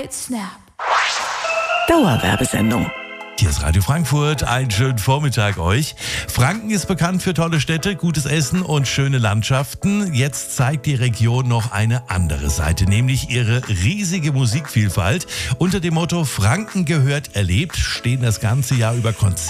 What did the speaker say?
Snap. Dauerwerbesendung. Hier ist Radio Frankfurt, einen schönen Vormittag euch. Franken ist bekannt für tolle Städte, gutes Essen und schöne Landschaften. Jetzt zeigt die Region noch eine andere Seite, nämlich ihre riesige Musikvielfalt. Unter dem Motto Franken gehört erlebt stehen das ganze Jahr über Konzerte